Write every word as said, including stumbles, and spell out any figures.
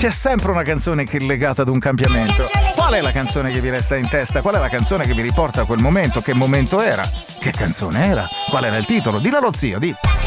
C'è sempre una canzone che è legata ad un cambiamento. Qual è la canzone che vi resta in testa? Qual è la canzone che vi riporta a quel momento? Che momento era? Che canzone era? Qual era il titolo? Dillo allo zio, di.